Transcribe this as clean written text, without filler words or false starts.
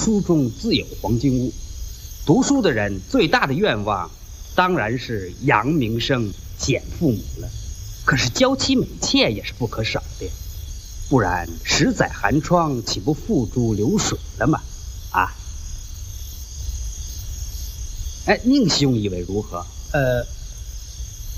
书中自有黄金屋。读书的人最大的愿望，当然是扬名声、显父母了。可是娇妻美妾也是不可少的，不然10载寒窗，岂不付诸流水了吗？啊！哎，宁兄以为如何？